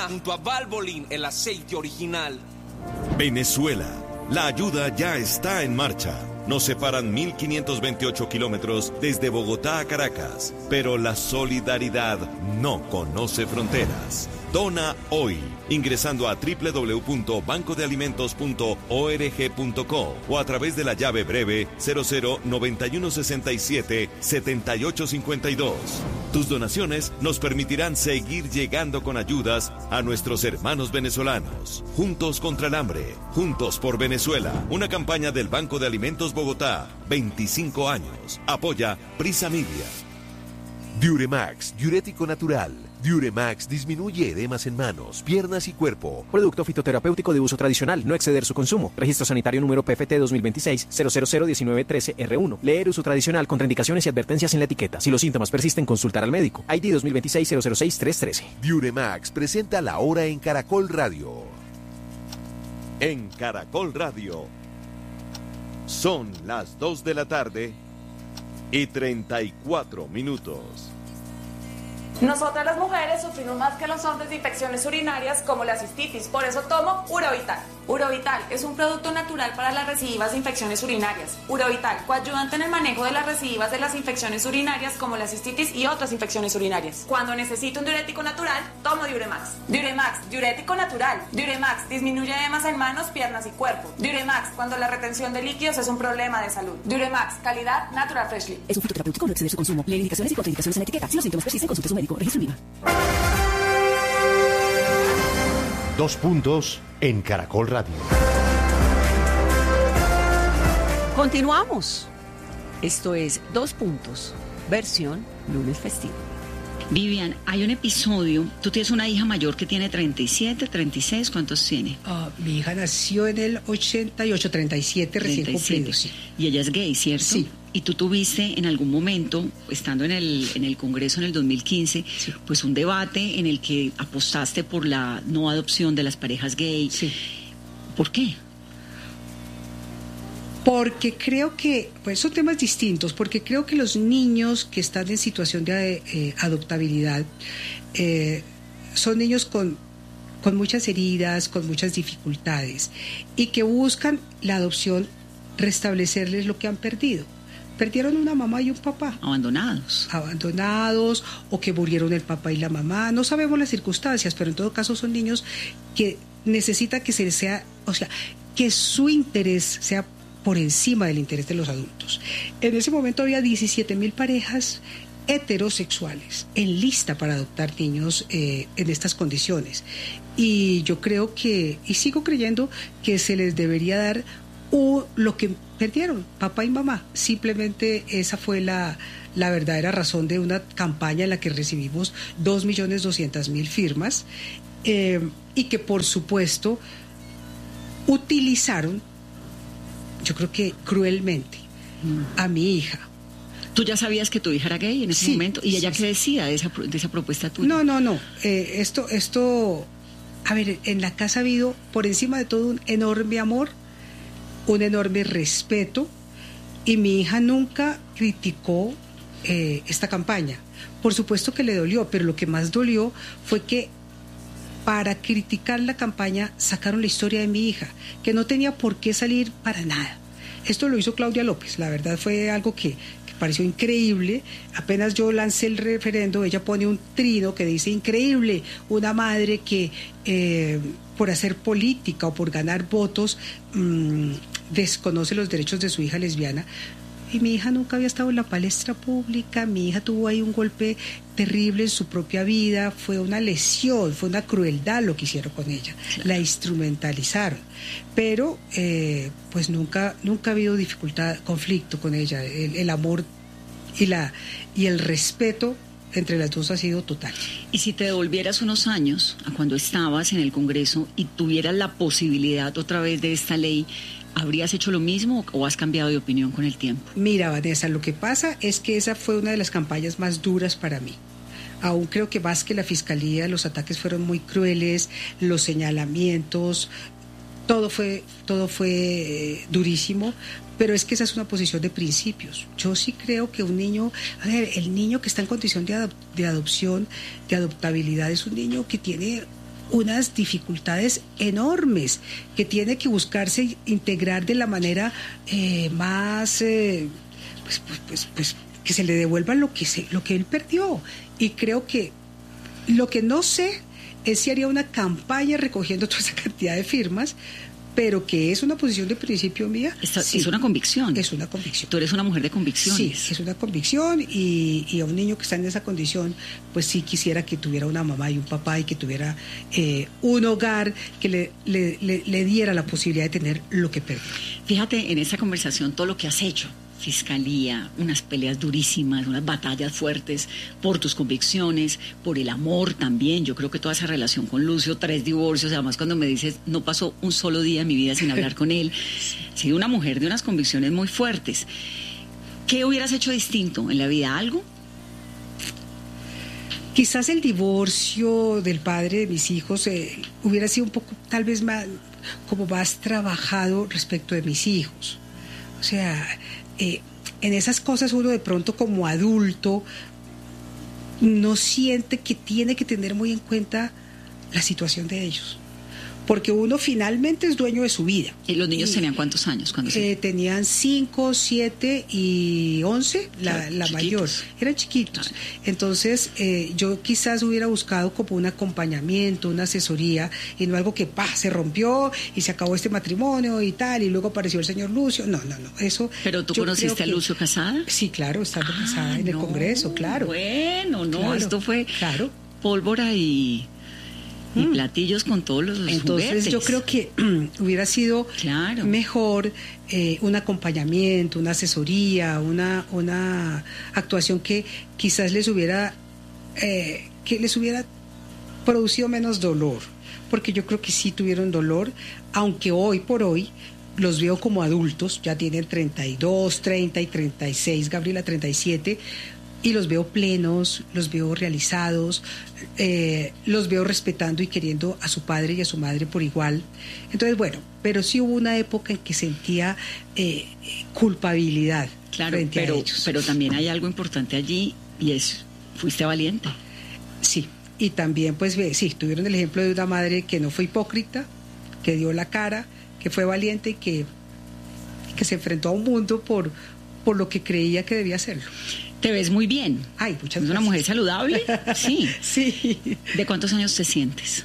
junto a Valvoline, el aceite original. Venezuela, la ayuda ya está en marcha. Nos separan 1.528 kilómetros desde Bogotá a Caracas, pero la solidaridad no conoce fronteras. Dona hoy, ingresando a www.bancodealimentos.org.co o a través de la llave breve 009167-7852. Tus donaciones nos permitirán seguir llegando con ayudas a nuestros hermanos venezolanos. Juntos contra el hambre, juntos por Venezuela. Una campaña del Banco de Alimentos Bogotá, 25 años. Apoya Prisa Media. Diuremax, diurético natural. Diuremax disminuye edemas en manos, piernas y cuerpo. Producto fitoterapéutico de uso tradicional, no exceder su consumo. Registro sanitario número PFT 2026-0001913R1. Leer uso tradicional, contraindicaciones y advertencias en la etiqueta. Si los síntomas persisten, consultar al médico. ID 2026-006-313. Diuremax presenta La Hora en Caracol Radio. En Caracol Radio. Son las 2 de la tarde y 34 minutos. Nosotras las mujeres sufrimos más que los hombres de infecciones urinarias como la cistitis, por eso tomo Urovital. Urovital es un producto natural para las recidivas de infecciones urinarias. Urovital, coayudante en el manejo de las recidivas de las infecciones urinarias como la cistitis y otras infecciones urinarias. Cuando necesito un diurético natural, tomo Diuremax. Diuremax, diurético natural. Diuremax, disminuye edemas en manos, piernas y cuerpo. Diuremax, cuando la retención de líquidos es un problema de salud. Diuremax, calidad Natural Freshly. Es un fitoterapéutico, no exceder su consumo. Lee indicaciones y contraindicaciones en la etiqueta. Si los síntomas persisten, consulte a su médico. Registro IVA. 2 puntos en Caracol Radio. Continuamos. Esto es 2 puntos, versión lunes festivo. Vivian, hay un episodio, tú tienes una hija mayor que tiene 37, 36, ¿cuántos tiene? Mi hija nació en el 88, 37, recién cumplido, sí. Y ella es gay, ¿cierto? Sí. Y tú tuviste en algún momento, estando en el Congreso en el 2015, sí, pues un debate en el que apostaste por la no adopción de las parejas gay. Sí. ¿Por qué? Porque creo que, pues son temas distintos, porque creo que los niños que están en situación de adoptabilidad son niños con muchas heridas, con muchas dificultades, y que buscan la adopción restablecerles lo que han perdido. Perdieron una mamá y un papá. Abandonados, o que murieron el papá y la mamá. No sabemos las circunstancias, pero en todo caso son niños que necesitan que se les sea, o sea, que su interés sea por encima del interés de los adultos. En ese momento había 17,000 parejas heterosexuales en lista para adoptar niños en estas condiciones. Y yo creo que, y sigo creyendo, que se les debería dar lo que perdieron, papá y mamá. Simplemente esa fue la verdadera razón de una campaña en la que recibimos 2.200.000 firmas y que por supuesto utilizaron, yo creo que cruelmente, a mi hija. ¿Tú ya sabías que tu hija era gay en ese momento? ¿Y ella qué decía de esa propuesta tuya? No. Esto, a ver, en la casa ha habido por encima de todo un enorme amor, un enorme respeto, y mi hija nunca criticó esta campaña. Por supuesto que le dolió, pero lo que más dolió fue que para criticar la campaña sacaron la historia de mi hija, que no tenía por qué salir para nada. Esto lo hizo Claudia López, la verdad fue algo que pareció increíble. Apenas yo lancé el referendo, ella pone un trino que dice: increíble, una madre que por hacer política o por ganar votos desconoce los derechos de su hija lesbiana. Y mi hija nunca había estado en la palestra pública, mi hija tuvo ahí un golpe terrible en su propia vida, fue una lesión, fue una crueldad lo que hicieron con ella, claro. La instrumentalizaron, pero pues nunca ha habido dificultad, conflicto con ella, el amor y el respeto entre las dos ha sido total. Y si te devolvieras unos años a cuando estabas en el Congreso y tuvieras la posibilidad otra vez de esta ley, ¿habrías hecho lo mismo o has cambiado de opinión con el tiempo? Mira, Vanessa, lo que pasa es que esa fue una de las campañas más duras para mí. Aún creo que más que la fiscalía, los ataques fueron muy crueles, los señalamientos, todo fue durísimo, pero es que esa es una posición de principios. Yo sí creo que un niño, a ver, el niño que está en condición de adopción, de adoptabilidad, es un niño que tiene unas dificultades enormes que tiene que buscarse integrar de la manera más pues que se le devuelva lo que él perdió. Y creo que lo que no sé es si haría una campaña recogiendo toda esa cantidad de firmas, pero que es una posición de principio mía. Sí, es una convicción. Es una convicción. Tú eres una mujer de convicciones. Sí, es una convicción, y a un niño que está en esa condición, pues sí quisiera que tuviera una mamá y un papá, y que tuviera un hogar que le diera la posibilidad de tener lo que perdió. Fíjate en esta conversación todo lo que has hecho. Fiscalía, unas peleas durísimas, unas batallas fuertes por tus convicciones, por el amor también. Yo creo que toda esa relación con Lucio, 3 divorcios, además cuando me dices no pasó un solo día en mi vida sin hablar con él. Has sido una mujer de unas convicciones muy fuertes. ¿Qué hubieras hecho distinto en la vida? ¿Algo? Quizás el divorcio del padre de mis hijos hubiera sido un poco, tal vez más trabajado respecto de mis hijos. O sea, en esas cosas uno de pronto como adulto no siente que tiene que tener muy en cuenta la situación de ellos, porque uno finalmente es dueño de su vida. ¿Y los niños tenían cuántos años? Tenían 5, 7 y 11, la mayor. Eran chiquitos. Entonces, yo quizás hubiera buscado como un acompañamiento, una asesoría, y no algo que se rompió y se acabó este matrimonio y tal, y luego apareció el señor Lucio. No, eso... ¿Pero tú conociste a Lucio casada? Sí, claro, estando casada en el Congreso, claro. Bueno, claro, esto fue pólvora y platillos con todos los Entonces juguetes. Yo creo que hubiera sido mejor un acompañamiento, una asesoría, una actuación que quizás les hubiera producido menos dolor, porque yo creo que sí tuvieron dolor, aunque hoy por hoy los veo como adultos, ya tienen 32, 30 y 36, Gabriela 37, y los veo plenos, los veo realizados, los veo respetando y queriendo a su padre y a su madre por igual. Entonces, bueno, pero sí hubo una época en que sentía culpabilidad frente a ellos. Pero también hay algo importante allí, y es, fuiste valiente. Sí, y también pues sí, tuvieron el ejemplo de una madre que no fue hipócrita, que dio la cara, que fue valiente y que se enfrentó a un mundo por lo que creía que debía hacerlo. Te ves muy bien. Ay, muchas gracias. ¿Es una mujer saludable? Sí. Sí. ¿De cuántos años te sientes?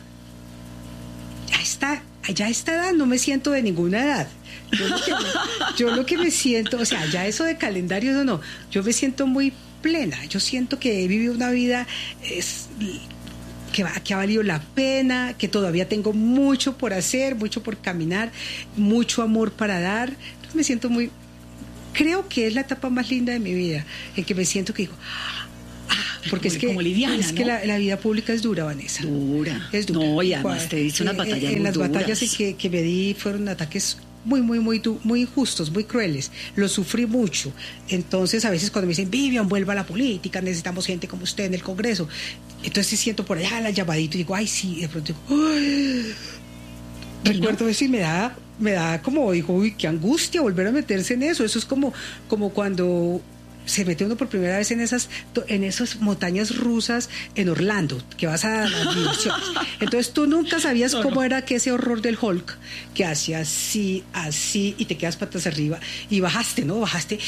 Ya a esta edad no me siento de ninguna edad. Yo lo que me siento, o sea, ya eso de calendario, no. Yo me siento muy plena. Yo siento que he vivido una vida que ha valido la pena, que todavía tengo mucho por hacer, mucho por caminar, mucho amor para dar. Entonces me siento creo que es la etapa más linda de mi vida, en que me siento que digo, porque es que, como liviana, es que la vida pública es dura, Vanessa. Es dura. No, y además te diste unas batallas muy las duras. Batallas que me di fueron ataques muy injustos, muy crueles. Los sufrí mucho. Entonces, a veces cuando me dicen, Vivian, vuelva a la política, necesitamos gente como usted en el Congreso. Entonces siento por allá la llamadita y digo, ay, sí, de pronto digo, ay. Recuerdo eso y me da como, digo, uy, qué angustia volver a meterse en eso. Eso es como cuando se mete uno por primera vez en esas montañas rusas en Orlando, que vas a las diversiones. Entonces tú nunca sabías cómo era que ese horror del Hulk, que hacía así, y te quedas patas arriba, y bajaste,